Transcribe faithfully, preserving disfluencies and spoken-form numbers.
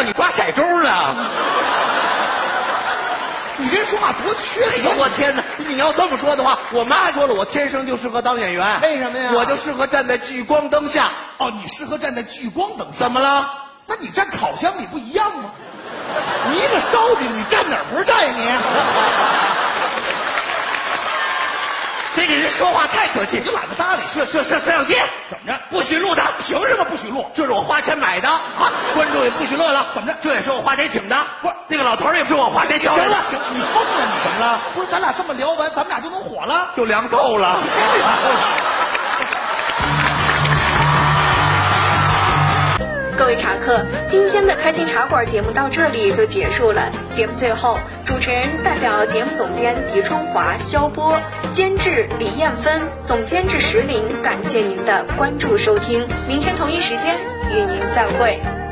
让你抓骰盅呢。 你这说话多缺德！ 我天哪！你要这么说的话，我妈说了，我天生就适合当演员。 为什么呀？ 我就适合站在聚光灯下。 哦，你适合站在聚光灯下。 怎么了？ 那你站烤箱里不一样吗？你一个烧饼，你站哪儿不是站呀你？ 这个人说话太客气， 你懒得搭理。 摄摄摄摄像机怎么着？ 不许录的， 凭什么不许录？ 这是我花钱买的啊！观众也不许乐了。 怎么着？ 这也是我花钱请的。 不是那个老头儿也是我花钱请的。 行了行，你疯了你？ 怎么了？ 不是咱俩这么聊完，咱们俩就能火了？ 就凉透了。 各位茶客，今天的开心茶馆节目到这里就结束了。节目最后，主持人代表节目总监狄春华、肖波，监制李艳芬，总监制石林，感谢您的关注收听。明天同一时间与您再会。